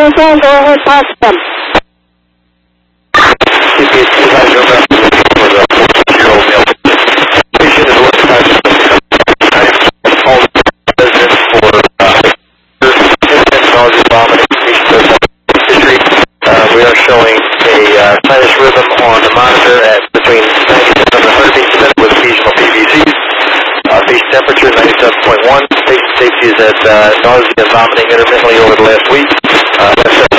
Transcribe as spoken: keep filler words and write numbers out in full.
San, go ahead, pass them. C P S two five zero for the fourteen-year-old male. Patient is looking at all residents for nausea, vomiting, history. Uh, we are showing a uh, sinus rhythm on the monitor at between ninety-seven and one hundred beats a minute with occasional P V Cs. Uh, patient temperature ninety-seven point one. Patient safety is at uh, nausea and vomiting intermittently over the last week. Uh,